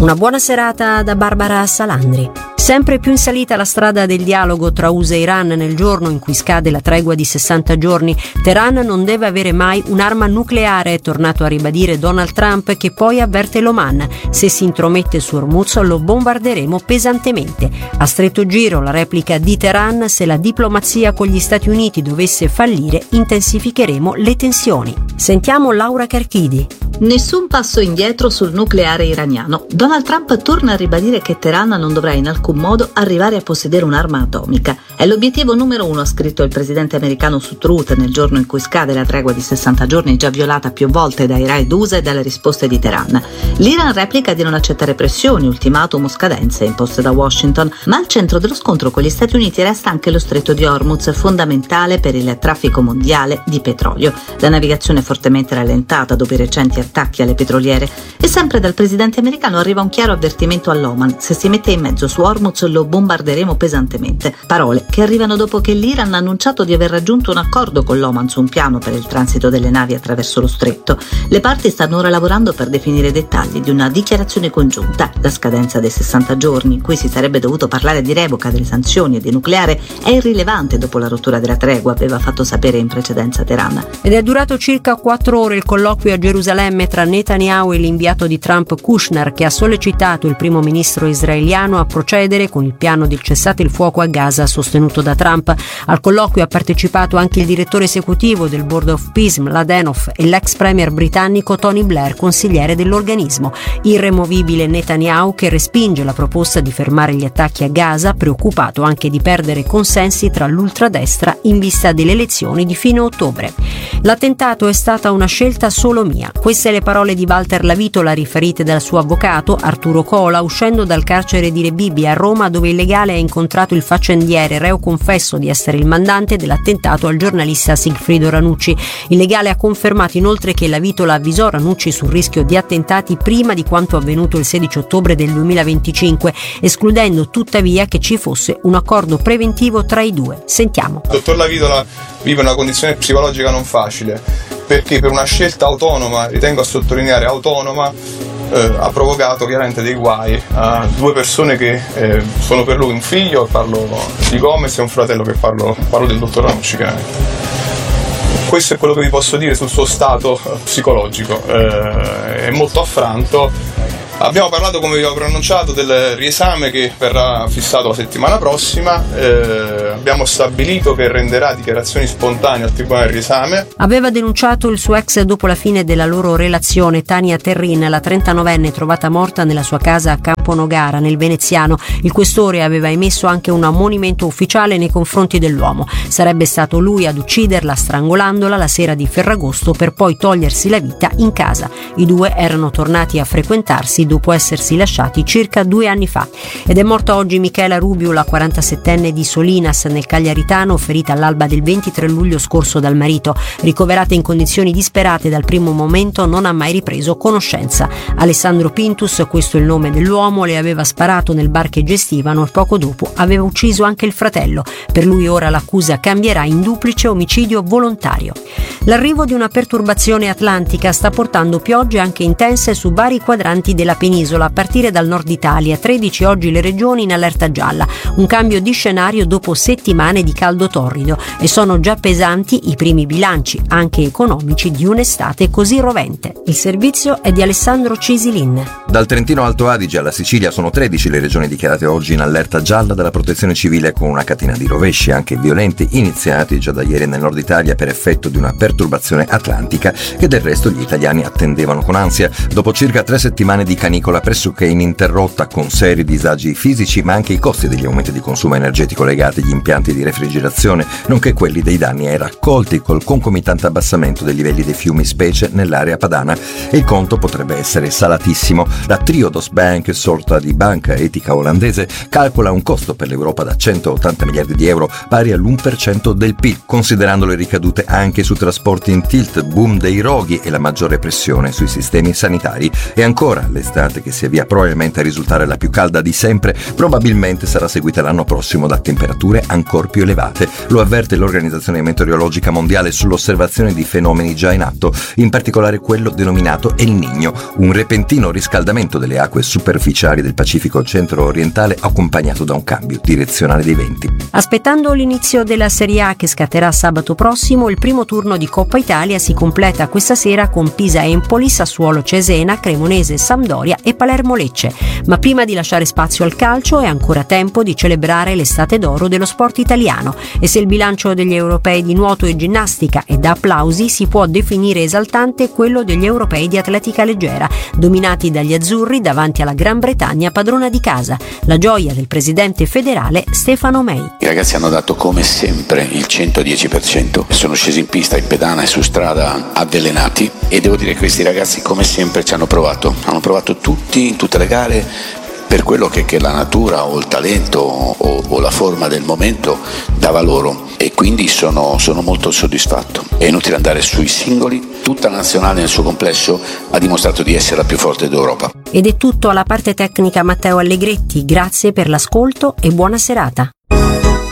Una buona serata da Barbara Salandri. Sempre più in salita la strada del dialogo tra USA e Iran nel giorno in cui scade la tregua di 60 giorni. Teheran non deve avere mai un'arma nucleare, è tornato a ribadire Donald Trump, che poi avverte l'Oman: se si intromette su Hormuz lo bombarderemo pesantemente. A stretto giro la replica di Teheran: se la diplomazia con gli Stati Uniti dovesse fallire intensificheremo le tensioni. Sentiamo Laura Carchidi. Nessun passo indietro sul nucleare iraniano. Donald Trump torna a ribadire che Teheran non dovrà in alcun modo arrivare a possedere un'arma atomica. È l'obiettivo numero 1, ha scritto il presidente americano su Truth nel giorno in cui scade la tregua di 60 giorni, già violata più volte dai raid USA e dalle risposte di Teheran. L'Iran replica di non accettare pressioni, ultimatum o scadenze imposte da Washington, ma al centro dello scontro con gli Stati Uniti resta anche lo stretto di Hormuz, fondamentale per il traffico mondiale di petrolio. La navigazione è fortemente rallentata dopo i recenti attacchi alle petroliere e sempre dal presidente americano arriva un chiaro avvertimento all'Oman: se si mette in mezzo su Hormuz lo bombarderemo pesantemente. Parole che arrivano dopo che l'Iran ha annunciato di aver raggiunto un accordo con l'Oman su un piano per il transito delle navi attraverso lo stretto. Le parti stanno ora lavorando per definire i dettagli di una dichiarazione congiunta. La scadenza dei 60 giorni in cui si sarebbe dovuto parlare di revoca delle sanzioni e di nucleare è irrilevante dopo la rottura della tregua, aveva fatto sapere in precedenza Teheran. Ed è durato circa 4 ore il colloquio a Gerusalemme tra Netanyahu e l'inviato di Trump Kushner, che ha sollecitato il primo ministro israeliano a procedere con il piano del cessate il fuoco a Gaza sostenuto da Trump. Al colloquio ha partecipato anche il direttore esecutivo del Board of Peace Mladenov e l'ex premier britannico Tony Blair, consigliere dell'organismo. Irremovibile Netanyahu, che respinge la proposta di fermare gli attacchi a Gaza, preoccupato anche di perdere consensi tra l'ultradestra in vista delle elezioni di fine ottobre. L'attentato è stata una scelta solo mia. Queste le parole di Walter Lavitola, riferite dal suo avvocato Arturo Cola, uscendo dal carcere di Rebibbia a Roma, dove il legale ha incontrato il faccendiere, reo confesso di essere il mandante dell'attentato al giornalista Sigfrido Ranucci. Il legale ha confermato inoltre che Lavitola avvisò Ranucci sul rischio di attentati prima di quanto avvenuto il 16 ottobre del 2025, escludendo tuttavia che ci fosse un accordo preventivo tra i due. Sentiamo. Il dottor Lavitola vive una condizione psicologica non facile, perché per una scelta autonoma, ritengo a sottolineare autonoma, ha provocato chiaramente dei guai a due persone che sono per lui un figlio, parlo di Gomez, e un fratello, che parlo del dottor Ranucci chiaramente. Questo è quello che vi posso dire sul suo stato psicologico, è molto affranto. Abbiamo parlato, come vi avevo preannunciato, del riesame che verrà fissato la settimana prossima. Abbiamo stabilito che renderà dichiarazioni spontanee al tribunale del riesame. Aveva denunciato il suo ex dopo la fine della loro relazione. Tania Terrin, la 39enne trovata morta nella sua casa a Camponogara, nel Veneziano. Il questore aveva emesso anche un ammonimento ufficiale nei confronti dell'uomo. Sarebbe stato lui ad ucciderla strangolandola la sera di Ferragosto per poi togliersi la vita in casa. I due erano tornati a frequentarsi dopo essersi lasciati circa 2 anni fa. Ed è morta oggi Michela Rubiu, la 47enne di Solinas nel Cagliaritano, ferita all'alba del 23 luglio scorso dal marito. Ricoverata in condizioni disperate dal primo momento, non ha mai ripreso conoscenza. Alessandro Pintus, questo è il nome dell'uomo, le aveva sparato nel bar che gestivano e poco dopo aveva ucciso anche il fratello. Per lui ora l'accusa cambierà in duplice omicidio volontario. L'arrivo di una perturbazione atlantica sta portando piogge anche intense su vari quadranti della penisola, a partire dal nord Italia. 13 oggi le regioni in allerta gialla, un cambio di scenario dopo settimane di caldo torrido, e sono già pesanti i primi bilanci, anche economici, di un'estate così rovente. Il servizio è di Alessandro Cisilin. Dal Trentino Alto Adige alla Sicilia sono 13 le regioni dichiarate oggi in allerta gialla dalla Protezione Civile, con una catena di rovesci anche violenti iniziati già da ieri nel nord Italia per effetto di una perturbazione atlantica che del resto gli italiani attendevano con ansia. Dopo circa 3 settimane di canicola pressoché ininterrotta, con seri disagi fisici ma anche i costi degli aumenti di consumo energetico legati agli impianti di refrigerazione, nonché quelli dei danni ai raccolti col concomitante abbassamento dei livelli dei fiumi, specie nell'area padana, e il conto potrebbe essere salatissimo. La Triodos Bank, sorta di banca etica olandese, calcola un costo per l'Europa da 180 miliardi di euro, pari all'1% del PIL, considerando le ricadute anche su trasporti in tilt, boom dei roghi e la maggiore pressione sui sistemi sanitari. E ancora, l'estate, che si avvia probabilmente a risultare la più calda di sempre, probabilmente sarà seguita l'anno prossimo da temperature ancor più elevate. Lo avverte l'Organizzazione Meteorologica Mondiale sull'osservazione di fenomeni già in atto, in particolare quello denominato El Niño, un repentino riscaldamento raffreddamento delle acque superficiali del Pacifico centro-orientale, accompagnato da un cambio direzionale dei venti. Aspettando l'inizio della Serie A che scatterà sabato prossimo, il primo turno di Coppa Italia si completa questa sera con Pisa-Empoli, Sassuolo-Cesena, Cremonese-Sampdoria e Palermo-Lecce. Ma prima di lasciare spazio al calcio è ancora tempo di celebrare l'estate d'oro dello sport italiano, e se il bilancio degli europei di nuoto e ginnastica è da applausi, si può definire esaltante quello degli europei di atletica leggera, dominati dagli azzurri davanti alla Gran Bretagna padrona di casa. La gioia del presidente federale Stefano Mei. I ragazzi hanno dato come sempre il 110%, sono scesi in pista, in pedana e su strada avvelenati, e devo dire che questi ragazzi come sempre ci hanno provato tutti in tutte le gare per quello che la natura o il talento o la forma del momento dava loro, e quindi sono molto soddisfatto. È inutile andare sui singoli, tutta la nazionale nel suo complesso ha dimostrato di essere la più forte d'Europa. Ed è tutto alla parte tecnica Matteo Allegretti, grazie per l'ascolto e buona serata.